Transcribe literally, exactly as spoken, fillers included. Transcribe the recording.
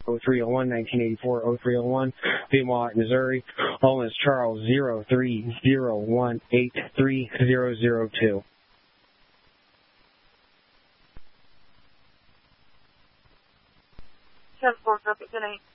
oh three oh one, nineteen eighty-four, oh three oh one, Beaumont, Missouri. Home is Charles zero three zero one eight three zero zero two. ten four, copy, good night.